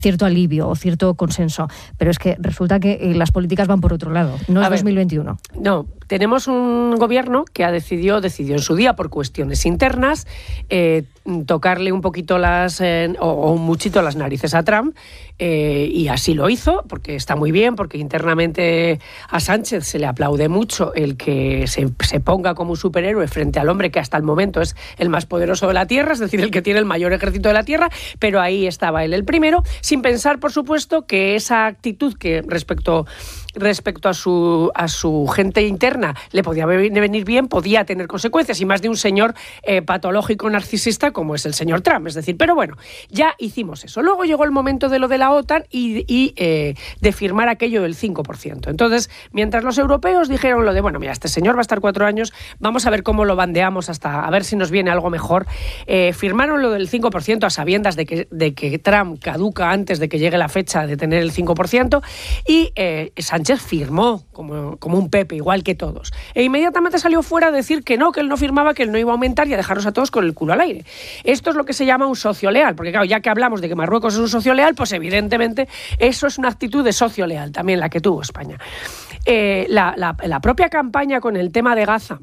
cierto alivio o cierto consenso, pero es que resulta que las políticas van por otro lado, no es 2021. No, tenemos un gobierno que decidió en su día por cuestiones internas tocarle un poquito o un muchito las narices a Trump, y así lo hizo, porque está muy bien, porque internamente a Sánchez se le aplaude mucho el que se ponga como un superhéroe frente al hombre que hasta el momento es el más poderoso de la Tierra, es decir, el que tiene el mayor ejército de la Tierra, pero ahí estaba él el primero, sin pensar, por supuesto, que esa actitud que respecto a su gente interna le podía venir bien, podía tener consecuencias, y más de un señor patológico narcisista como es el señor Trump. Es decir, pero bueno, ya hicimos eso. Luego llegó el momento de lo de la OTAN y de firmar aquello del 5%. Entonces, mientras los europeos dijeron lo de, bueno, mira, este señor va a estar 4 años, vamos a ver cómo lo bandeamos hasta a ver si nos viene algo mejor, firmaron lo del 5% a sabiendas de que Trump caduca antes de que llegue la fecha de tener el 5%, y Sánchez firmó como un Pepe, igual que todos. E inmediatamente salió fuera a decir que él no firmaba, que él no iba a aumentar y a dejarnos a todos con el culo al aire. Esto es lo que se llama un socio leal, porque claro, ya que hablamos de que Marruecos es un socio leal, pues evidentemente eso es una actitud de socio leal, también la que tuvo España. La propia campaña con el tema de Gaza,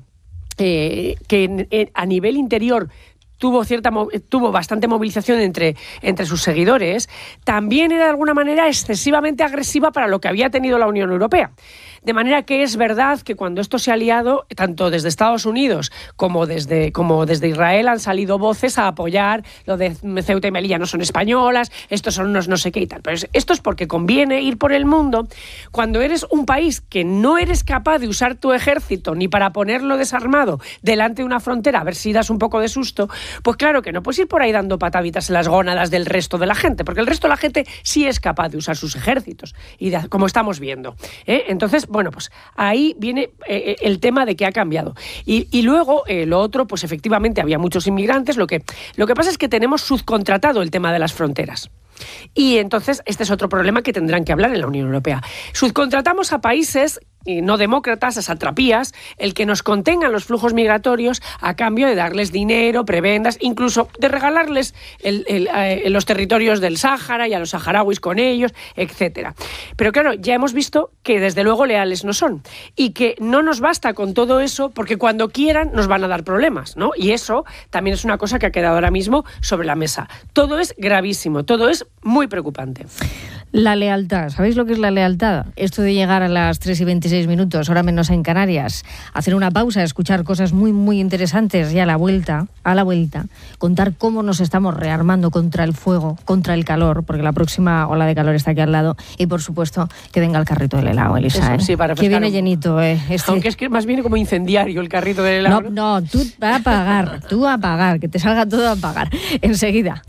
que a nivel interior tuvo bastante movilización entre sus seguidores, también era de alguna manera excesivamente agresiva para lo que había tenido la Unión Europea. De manera que es verdad que cuando esto se ha liado, tanto desde Estados Unidos como desde Israel han salido voces a apoyar lo de Ceuta y Melilla no son españolas, estos son unos no sé qué y tal. Pero esto es porque conviene ir por el mundo cuando eres un país que no eres capaz de usar tu ejército ni para ponerlo desarmado delante de una frontera a ver si das un poco de susto. Pues claro que no puedes ir por ahí dando pataditas en las gónadas del resto de la gente, porque el resto de la gente sí es capaz de usar sus ejércitos, y como estamos viendo. Entonces, bueno, pues ahí viene el tema de que ha cambiado. Y luego, lo otro, pues efectivamente había muchos inmigrantes. Lo que pasa es que tenemos subcontratado el tema de las fronteras. Y entonces este es otro problema que tendrán que hablar en la Unión Europea. Subcontratamos a países no demócratas, a satrapías, el que nos contengan los flujos migratorios a cambio de darles dinero, prebendas, incluso de regalarles los territorios del Sáhara y a los saharauis con ellos, etcétera. Pero claro, ya hemos visto que desde luego leales no son, y que no nos basta con todo eso, porque cuando quieran nos van a dar problemas, ¿no? Y eso también es una cosa que ha quedado ahora mismo sobre la mesa. Todo es gravísimo, todo es muy preocupante. La lealtad, ¿sabéis lo que es la lealtad? Esto de llegar a las 3:26, hora menos en Canarias, hacer una pausa, escuchar cosas muy, muy interesantes y a la vuelta, contar cómo nos estamos rearmando contra el fuego, contra el calor, porque la próxima ola de calor está aquí al lado, y por supuesto que venga el carrito del helado, Elisa. Eso, sí, para que viene llenito. Aunque es que más viene como incendiario el carrito del helado. No, tú a pagar, que te salga todo a pagar. Enseguida.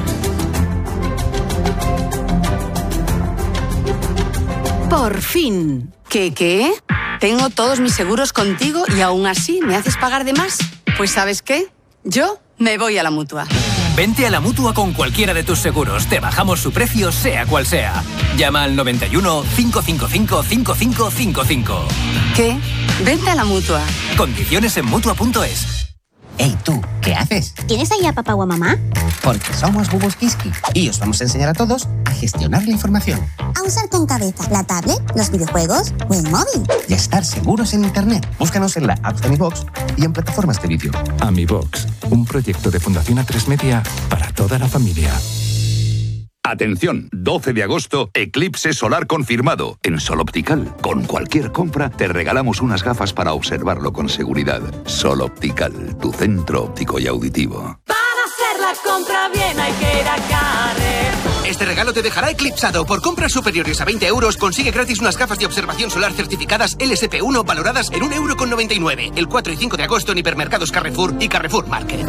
Por fin. ¿Qué? Tengo todos mis seguros contigo y aún así me haces pagar de más. Pues ¿sabes qué? Yo me voy a la Mutua. Vente a la Mutua con cualquiera de tus seguros. Te bajamos su precio, sea cual sea. Llama al 91 555 5555. ¿Qué? Vente a la Mutua. Condiciones en Mutua.es. Hey, tú, ¿qué haces? ¿Tienes ahí a papá o a mamá? Porque somos Bubus Kiski y os vamos a enseñar a todos a gestionar la información. A usar con cabeza la tablet, los videojuegos o el móvil. Y a estar seguros en Internet. Búscanos en la app de AmiBox y en plataformas de vídeo. AmiBox, un proyecto de Fundación A3 Media para toda la familia. Atención, 12 de agosto, eclipse solar confirmado. En Sol Optical, con cualquier compra, te regalamos unas gafas para observarlo con seguridad. Sol Optical, tu centro óptico y auditivo. Para hacer la compra bien hay que ir a Carrefour. Este regalo te dejará eclipsado. Por compras superiores a 20 euros, consigue gratis unas gafas de observación solar certificadas LSP1 valoradas en 1,99 €. El 4 y 5 de agosto en hipermercados Carrefour y Carrefour Market.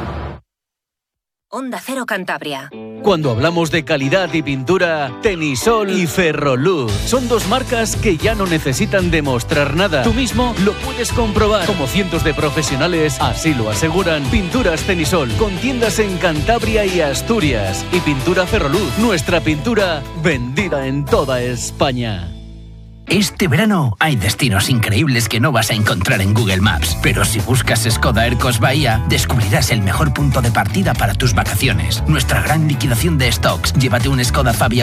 Onda Cero Cantabria. Cuando hablamos de calidad y pintura, Tenisol y Ferroluz son dos marcas que ya no necesitan demostrar nada. Tú mismo lo puedes comprobar. Como cientos de profesionales así lo aseguran. Pinturas Tenisol, con tiendas en Cantabria y Asturias. Y pintura Ferroluz, nuestra pintura vendida en toda España. Este verano hay destinos increíbles que no vas a encontrar en Google Maps, pero si buscas Skoda Ercos Bahía, descubrirás el mejor punto de partida para tus vacaciones. Nuestra gran liquidación de stocks. Llévate un Skoda Fabia